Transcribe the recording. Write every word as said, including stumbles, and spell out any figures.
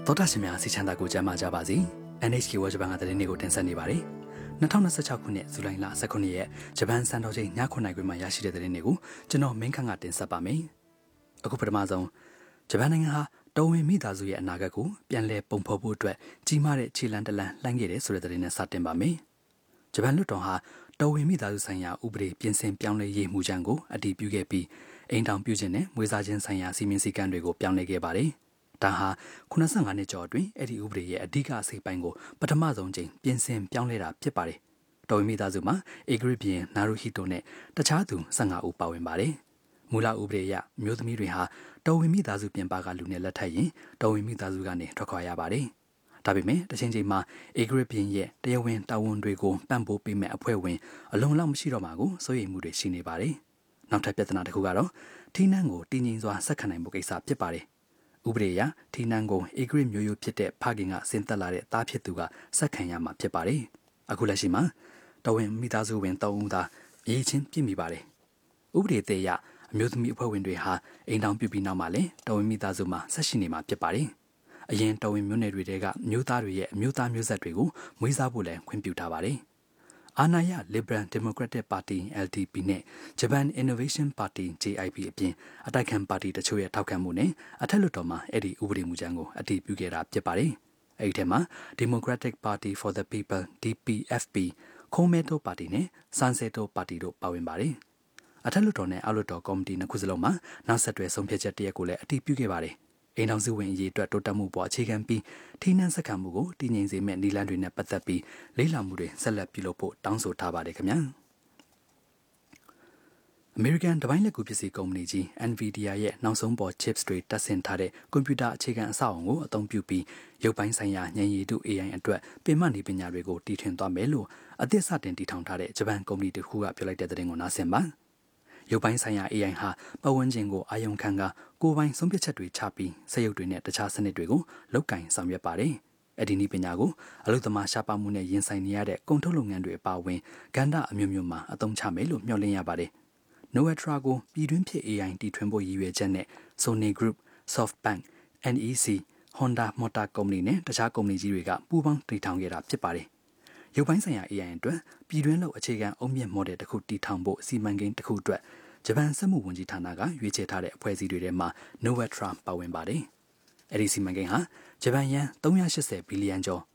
သောတာရှင်များစီချမ်းသာကိုကြမ်းမာကြပါစေ N H K ဝါဂျပန်ကသတင်းတွေကိုတင်ဆက်နေပါတယ်၂၀၂၆ခုနှစ်ဇူလိုင်လ၁၉ရက်ဂျပန်စံတော်ချိန်ညခုနိုင်ခွင့်မှာရရှိတဲ့သတင်းတွေကိုကျွန်တော်မင်းခန့်ကတင်ဆက်ပါမယ်အခုပထမဆုံးဂျပန်နိုင်ငံဟာတော်ဝင်မိသားစုရဲ့အနာဂတ်ကိုပြန်လည်ပုံဖော်ဖို့အတွက်ကြီးမားတဲ့ခြေလှမ်းတစ်လှမ်းလှမ်းခဲ့တယ်ဆိုတဲ့သတင်းနဲ့စတင်ပါမယ်ဂျပန်လွှတ်တော်ဟာတော်ဝင်မိသားစုဆိုင်ရာဥပဒေပြင်ဆင်ပြောင်းလဲရေးမှုချမ်းကိုအတည်ပြုခဲ့ပြီးအိမ်ထောင်ပြုခြင်းနဲ့မွေးစားခြင်းဆိုင်ရာစီမင်းစည်းကမ်းတွေကိုပြောင်းလဲခဲ့ပါတယ်ဒါဟာခုနစ်ဆယ့်ငါနှစ်ကျော်အတွင်းအဲ့ဒီဥပဒေရဲ့အဓိကအစိပ်ပိုင်းကိုပထမဆုံးချိန်ပြင်ဆင်ပြောင်းလဲတာဖြစ်ပါတယ်။တော်ဝင်မိသားစုမှာအေဂရစ်ဘီယန်နာရူဟီတိုနဲ့တခြားသူ၁၅ဦးပါဝင်ပါတယ်။မူလဥပဒေအရမျိုးသမီးတွေဟာတော်ဝင်မိသားစုပြင်ပကလူနဲ့လက်ထပ်ရင်တော်ဝင်မိသားစုကနေထွက်ခွာရပါတယ်။ဒါပေမဲ့တစ်ချိန်ချိန်မှာအေဂရစ်ဘီယန်ရဲ့တရားဝင်တာဝန်တွေကိုပံ့ပိုးပေးမဲ့အဖွဲ့ဝင်အလုံးလောက်မရှိတော့မှာကိုစိုးရိမ်မှုတွေရှိနေပါတယ်။နောက်ထပ်ပြဿနာတစ်ခုကတော့ထီးနှန်းကိုတင်းငိမ့်စွာဆက်ခံနိုင်မှုကိစ္စဖြစ်ပါတယ်။ဥပဒေအရထီနန်းကိုအေဂရစ်မျိုးရိုးဖြစ်တဲ့ဖခင်ကဆင်းသက်လာတဲ့သားဖြစ်သူကဆက်ခံရမှာဖြစ်ပါတယ်။အခုလက်ရှိမှာတော်ဝင်မိသားစုဝင်၃ဦးသာအရေးချင်းပြည့်မိပါတယ်။ဥပဒေအသစ်အရအမျိုးသမီးအဖွဲ့ဝင်တွေဟာအိမ်ထောင်ပြုပြီးနောက်မှာလည်းတော်ဝင်မိသားစုမှာဆက်ရှိနေမှာဖြစ်ပါတယ်။အရင်တော်ဝင်မျိုးနယ်တွေတဲကမျိုးသားတွေရဲ့အမျိုးသားမျိုးဆက်တွေကိုမွေးစားဖို့လည်းခွင့်ပြုထားပါတယ်။အာဏာရ Liberal Democratic Party L D P နဲ့ Japan Innovation Party J I P အပြင်အတိုက်ခံပါတီတချို့ရဲ့ထောက်ခံမှုနဲ့အထက်လွှတ်တော်မှာအဲ့ဒီဥပဒေမူကြမ်းကိုအတည်ပြုခဲ့တာဖြစ်ပါတယ်။အဲ့ဒီထဲမှာ Democratic Party for the People D P F P ခုံမဲတိုပါတီနဲ့ Sanseto ပါတီတို့ပါဝင်ပါတယ်။အထက်လွှတ်တော်နဲ့အောက်လွှတ်တော်ကော်မတီနှစ်ခုစလုံးမှာနောက်ဆက်တွဲဆုံးဖြတ်ချက်တရက်ကိုလည်းအတည်ပြုခဲ့ပါတယ်။အိမ်ထောင်စုဝင်အရေးအတွက်တိုးတက်မှုပေါ်အခြေခံပြီးထိနှန်းစက္ကန့်မှုကိုတည်ငြိမ်စေမဲ့နည်းလမ်းတွေနဲ့ပတ်သက်ပြီးလေ့လာမှုတွေဆက်လက်ပြုလုပ်ဖို့တောင်းဆိုထားပါတယ်ခင်ဗျာအမေရိကန်တပိုင်းလက်ကူပစ္စည်းကုမ္ပဏီကြီး Nvidia ရဲ့နောက်ဆုံးပေါ် chips တွေတပ်ဆင်ထားတဲ့ကွန်ပျူတာအခြေခံအဆောက်အအုံကိုအသုံးပြုပြီးရုပ်ပိုင်းဆိုင်ရာဉာဏ်ရည်တု A I အတွက်ပင်မနည်းပညာတွေကိုတီထွင်သွားမယ်လို့အသစ်စတင်တည်ထောင်ထားတဲ့ဂျပန်ကုမ္ပဏီတစ်ခုကပြောလိုက်တဲ့သတင်းကိုနားဆင်ပါရုပ်ပိုင်းဆိုင်ရာ A I ဟာပတ်ဝန်းကျင်ကိုအာရုံခံကကိုယ်ပိုင်ဆုံးဖြတ်ချက်တွေချပြီးစက်ရုပ်တွေနဲ့တခြားစနစ်တွေကိုလောက်ကင်ဆောင်ရွက်ပါတယ်။အဲ့ဒီနည်းပညာကိုအလုပ်သမားရှားပါမှုနဲ့ရင်ဆိုင်နေရတဲ့ကုန်ထုတ်လုပ်ငန်းတွေအပါအဝင်ကဏ္ဍအမျိုးမျိုးမှာအသုံးချမယ်လို့မျှော်လင့်ရပါတယ်။ Noetra ကိုပြည်တွင်းဖြစ် A I တီထွင်ဖို့ရည်ရွယ်ချက်နဲ့ Sony Group, SoftBank, N E C, Honda Motor Company နဲ့တခြားကုမ္ပဏီကြီးတွေကပူးပေါင်းတည်ထောင်ခဲ့တာဖြစ်ပါတယ်။ရုပ်ပိုင်းဆိုင်ရာ A I အတွက်ပြည်တွင်းလောက်အခြေခံအုံမြင့် model တစ်ခုတည်ထောင်ဖို့စီမံကိန်းတစ်ခုအတွက်ဂျပန်စက်မှုဝန်ကြီးဌာနကရွေးချယ်ထားတဲ့အဖွဲ့အစည်းတွေထဲမှာ Noetra ပါဝင်ပါတယ်။အဲဒီစီမံကိန်းဟာဂျပန်ယန်၃၈၀ဘီလီယံကျော်